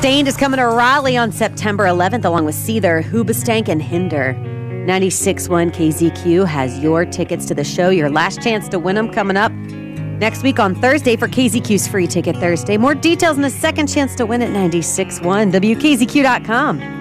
Sustained is coming to Raleigh on September 11th, along with Seether, Hoobastank, and Hinder. 96.1 KZQ has your tickets to the show. Your last chance to win them coming up next week on Thursday for KZQ's Free Ticket Thursday. More details and a second chance to win at 96.1 WKZQ.com.